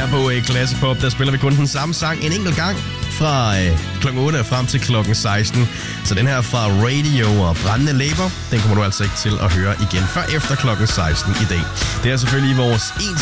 Her på Classic Pop, der spiller vi kun den samme sang en enkelt gang fra klokken 8 og frem til klokken 16. Så den her fra Radio og Brændende Læber, den kommer du altså ikke til at høre igen før efter klokken 16 i dag. Det er selvfølgelig vores